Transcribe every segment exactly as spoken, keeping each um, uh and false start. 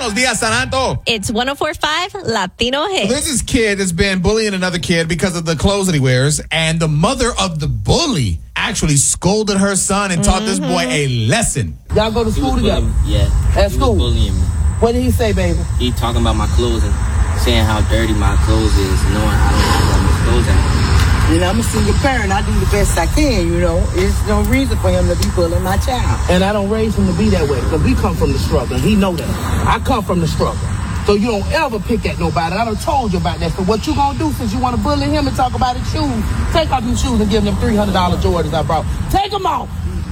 Buenos dias, Santo. It's one oh four point five Latino Hit. There's this kid that's been bullying another kid because of the clothes that he wears, and the mother of the bully actually scolded her son and taught mm-hmm. this boy a lesson. Y'all go to school together? Yeah. At he school? Was bullying me. What did he say, baby? He talking about my clothes and saying how dirty my clothes is, knowing I don't have my clothes at. You know, I'm a single parent. I do the best I can, you know. There's no reason for him to be bullying my child. And I don't raise him to be that way, because we come from the struggle, and he know that. I come from the struggle. So you don't ever pick at nobody. I done told you about that. So what you gonna do since you want to bully him and talk about his shoes? Take off your shoes and give him them three hundred dollars Jordans I brought. Take them off.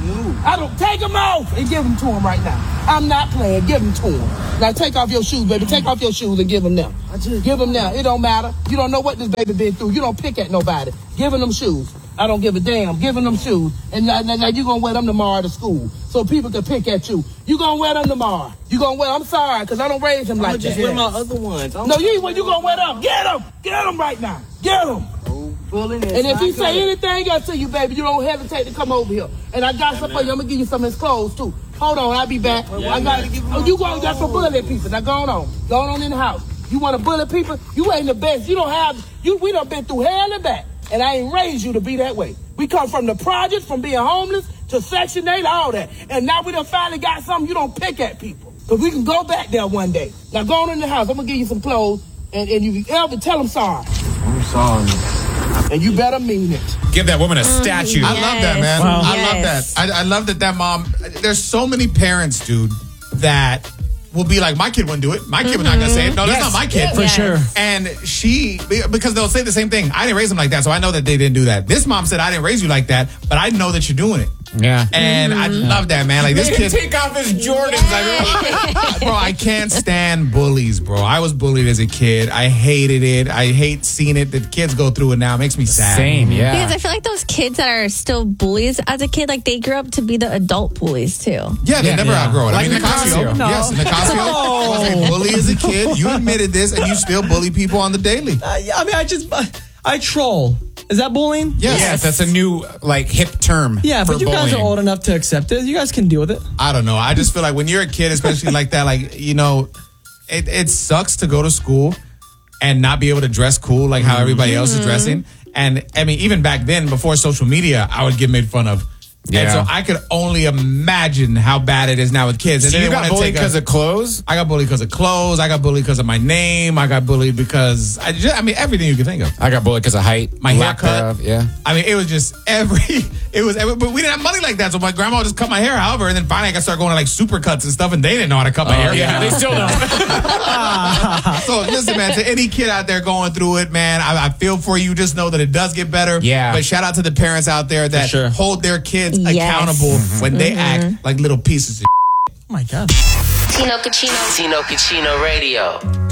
I don't take them off and give them to him right now. I'm not playing. Give them to him. Now take off your shoes, baby. Take off your shoes and give them them. Give them now. It don't matter. You don't know what this baby been through. You don't pick at nobody. Give him them shoes. I don't give a damn. Give him them shoes. And now, now, now you going to wear them tomorrow to school so people can pick at you. You going to wear them tomorrow. You going to wear I'm sorry, because I don't raise him like I'm just that. wear my other ones. No, you ain't. You going to wear them. Get them. Get them right now. Get them. And if he say anything else to you, baby, you don't hesitate to come over here. And I got something for you. I'm going to give you some of his clothes, too. Hold on. I'll be back. Yeah, I got oh, you going that's for bully people. Now, go on. Go on in the house. You want to bully people? You ain't the best. You don't have, you. We done been through hell and back. And I ain't raised you to be that way. We come from the projects, from being homeless to Section eight, all that. And now we done finally got something. You don't pick at people. Because we can go back there one day. Now, go on in the house. I'm going to give you some clothes. And, and you ever tell them sorry. I'm sorry. And you better mean it. Give that woman a statue. Mm, I love that, man. Wow. I Yes. love that. I, I love that that mom, there's so many parents, dude, that will be like, my kid wouldn't do it. My kid mm-hmm. was not going to say it. No, that's yes. not my kid. For yes. sure. And she, because they'll say the same thing. I didn't raise them like that, so I know that they didn't do that. This mom said, I didn't raise you like that, but I know that you're doing it. Yeah. And I love that, man. Like, this Make kid. him take off his Jordans. Like, bro, I can't stand bullies, bro. I was bullied as a kid. I hated it. I hate seeing it. The kids go through it now. It makes me sad. Same, yeah. Because I feel like those kids that are still bullies as a kid, like they grew up to be the adult bullies too. Yeah, they Yeah, never yeah. outgrow it. Like I mean, Nicasio. Nicasio. No. Yes, Nicasio was a bully as a kid. You admitted this, and you still bully people on the daily. Uh, yeah, I mean, I just, I troll. Is that bullying? Yes. Yes, that's a new like hip term. Yeah, for but you guys are bullying. old enough to accept it. You guys can deal with it. I don't know. I just feel like when you're a kid, especially like that, like, you know, it, it sucks to go to school and not be able to dress cool like how everybody else is dressing. And I mean, even back then, before social media, I would get made fun of. Yeah. And so I could only imagine how bad it is now with kids. And So then you they got wanna bullied take a- because of clothes? I got bullied because of clothes. I got bullied because of my name. I got bullied because I just, I mean, everything you can think of. I got bullied because of height. My lack haircut. thereof, yeah. I mean, it was just every, it was, every, but we didn't have money like that. So my grandma would just cut my hair, however, and then finally I could start going to like super cuts and stuff, and they didn't know how to cut my hair. Yeah, they still don't. So listen, man, to any kid out there going through it, man, I, I feel for you. Just know that it does get better. Yeah. But shout out to the parents out there that sure. hold their kids Yes. accountable when they act like little pieces of Oh my God. Tino Cucino. Tino Cucino Radio.